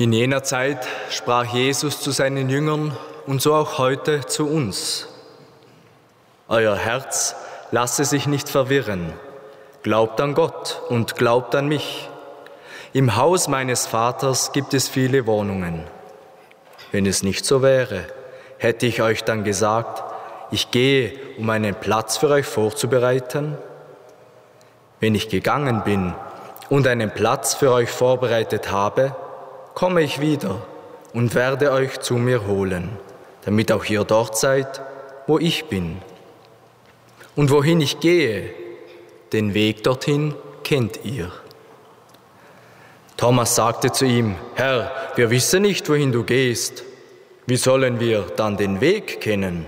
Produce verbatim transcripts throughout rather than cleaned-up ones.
In jener Zeit sprach Jesus zu seinen Jüngern und so auch heute zu uns: Euer Herz lasse sich nicht verwirren. Glaubt an Gott und glaubt an mich. Im Haus meines Vaters gibt es viele Wohnungen. Wenn es nicht so wäre, hätte ich euch dann gesagt, ich gehe, um einen Platz für euch vorzubereiten? Wenn ich gegangen bin und einen Platz für euch vorbereitet habe, komme ich wieder und werde euch zu mir holen, damit auch ihr dort seid, wo ich bin. Und wohin ich gehe, den Weg dorthin kennt ihr. Thomas sagte zu ihm: Herr, wir wissen nicht, wohin du gehst. Wie sollen wir dann den Weg kennen?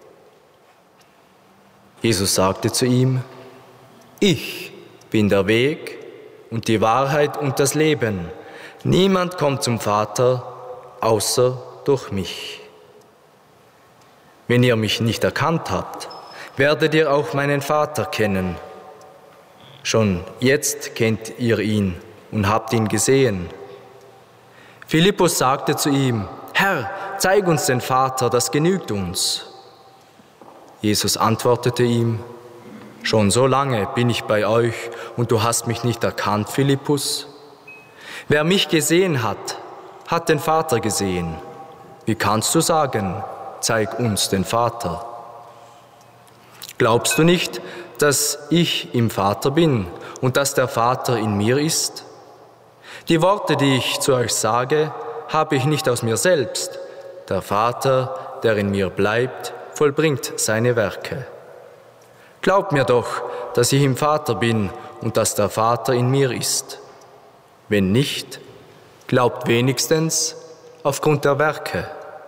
Jesus sagte zu ihm: Ich bin der Weg und die Wahrheit und das Leben. Niemand kommt zum Vater, außer durch mich. Wenn ihr mich nicht erkannt habt, werdet ihr auch meinen Vater kennen. Schon jetzt kennt ihr ihn und habt ihn gesehen. Philippus sagte zu ihm: Herr, zeig uns den Vater, das genügt uns. Jesus antwortete ihm: Schon so lange bin ich bei euch und du hast mich nicht erkannt, Philippus? Wer mich gesehen hat, hat den Vater gesehen. Wie kannst du sagen, zeig uns den Vater? Glaubst du nicht, dass ich im Vater bin und dass der Vater in mir ist? Die Worte, die ich zu euch sage, habe ich nicht aus mir selbst. Der Vater, der in mir bleibt, vollbringt seine Werke. Glaubt mir doch, dass ich im Vater bin und dass der Vater in mir ist. Wenn nicht, glaubt wenigstens aufgrund der Werke.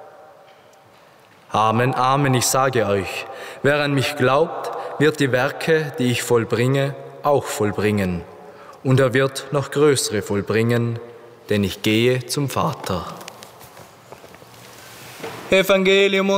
Amen, Amen, ich sage euch, wer an mich glaubt, wird die Werke, die ich vollbringe, auch vollbringen. Und er wird noch größere vollbringen, denn ich gehe zum Vater. Evangelium